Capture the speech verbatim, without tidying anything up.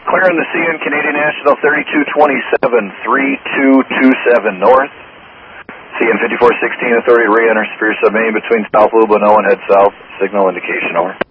Clearing the C N Canadian National thirty-two twenty-seven, three two two seven north. C N fifty-four sixteen, authority to re-enter Superior Submarine between South Lubbock and head south. Signal indication, over.